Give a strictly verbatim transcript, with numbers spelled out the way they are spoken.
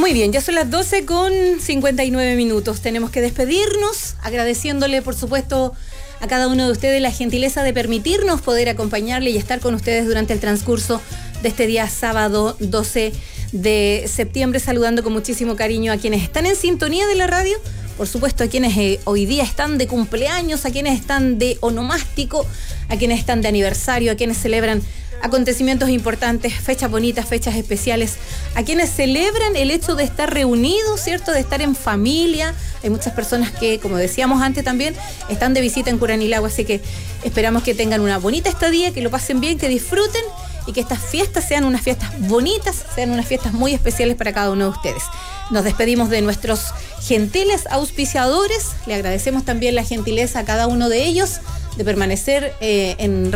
Muy bien, ya son las doce con cincuenta y nueve minutos. Tenemos que despedirnos, agradeciéndole, por supuesto, a cada uno de ustedes la gentileza de permitirnos poder acompañarle y estar con ustedes durante el transcurso de este día sábado doce de septiembre, saludando con muchísimo cariño a quienes están en sintonía de la radio, por supuesto a quienes eh, hoy día están de cumpleaños, a quienes están de onomástico, a quienes están de aniversario, a quienes celebran acontecimientos importantes, fechas bonitas, fechas especiales, a quienes celebran el hecho de estar reunidos, ¿cierto? De estar en familia. Hay muchas personas que, como decíamos antes también, están de visita en Curanilagua, así que esperamos que tengan una bonita estadía, que lo pasen bien, que disfruten y que estas fiestas sean unas fiestas bonitas, sean unas fiestas muy especiales para cada uno de ustedes. Nos despedimos de nuestros gentiles auspiciadores, le agradecemos también la gentileza a cada uno de ellos de permanecer eh, en